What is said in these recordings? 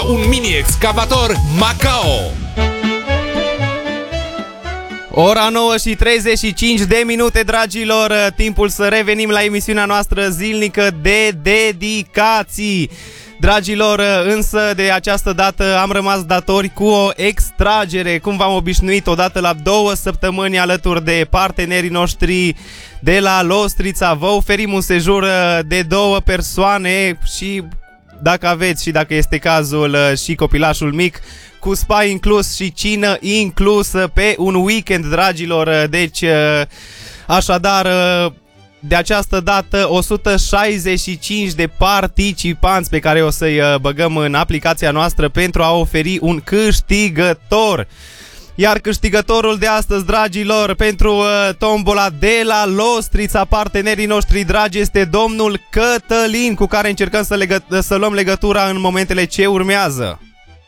un mini-excavator Macao. Ora 9 și 35 de minute, dragilor, timpul să revenim la emisiunea noastră zilnică de dedicații. Dragilor, însă de această dată am rămas datori cu o extragere, cum v-am obișnuit, odată la 2 săptămâni alături de partenerii noștri de la Lostrița. Vă oferim un sejur de 2 persoane și dacă aveți și dacă este cazul și copilașul mic, cu spa inclus și cină inclusă pe un weekend, dragilor. Deci, așadar, de această dată 165 de participanți pe care o să-i băgăm în aplicația noastră pentru a oferi un câștigător. Iar câștigătorul de astăzi, dragilor, pentru tombola de la Lostrița, partenerii noștri dragi, este domnul Cătălin, cu care încercăm să luăm legătura în momentele ce urmează.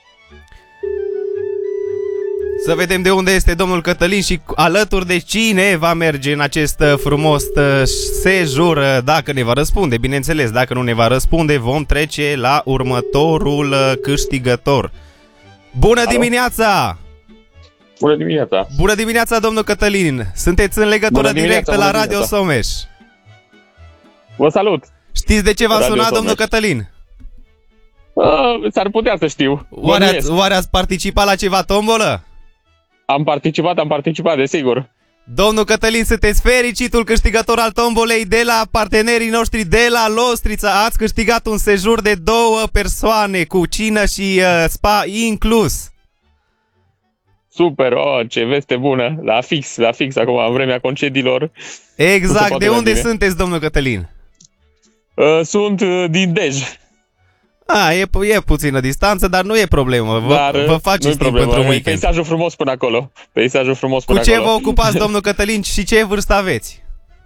Să vedem de unde este domnul Cătălin și alături de cine va merge în acest frumos sejur. Dacă ne va răspunde, bineînțeles. Dacă nu ne va răspunde, vom trece la următorul câștigător. Bună dimineața! Bună dimineața! Bună dimineața, domnul Cătălin! Sunteți în legătură directă la Radio Someș. Vă salut! Știți de ce v-am sunat, domnul Cătălin? S-ar putea să știu. Oare ați participat la ceva tombolă? Am participat, desigur. Domnul Cătălin, sunteți fericitul câștigător al tombolei de la partenerii noștri de la Lostrița. Ați câștigat un sejur de 2 persoane cu cină și spa inclus. Super, ce veste bună. La fix acum, în vremea concediilor. Exact, de unde sunteți, domnul Cătălin? Sunt din Dej. E puțină distanță, dar nu e problemă. Vă faceți timp pentru un weekend. Peisajul frumos până acolo. Cu ce vă ocupați, domnul Cătălin, și ce vârstă aveți?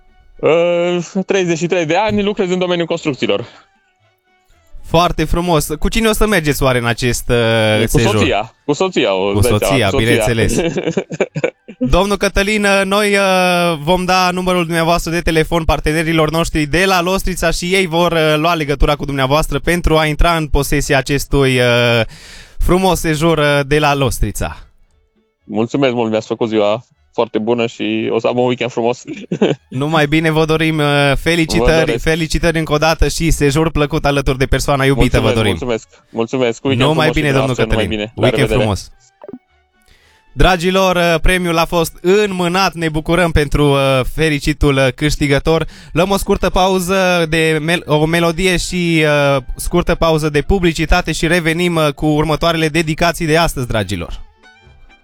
33 de ani, lucrez în domeniul construcțiilor. Foarte frumos. Cu cine o să mergeți oare în acest sejur? Cu soția. Cu soția, bineînțeles. Domnul Cătălin, noi vom da numărul dumneavoastră de telefon partenerilor noștri de la Lostrița și ei vor lua legătura cu dumneavoastră pentru a intra în posesia acestui frumos sejur de la Lostrița. Mulțumesc mult, mi-ați făcut ziua foarte bună și o să am un weekend frumos. Numai bine, vă dorim felicitări încă o dată și sejur plăcut alături de persoana iubită. Vă dorim. Mulțumesc. Numai bine, domnul Cătălin. Weekend frumos. Dragilor, premiul a fost înmânat, ne bucurăm pentru fericitul câștigător. Luăm o scurtă pauză de o melodie și scurtă pauză de publicitate și revenim cu următoarele dedicații de astăzi, dragilor.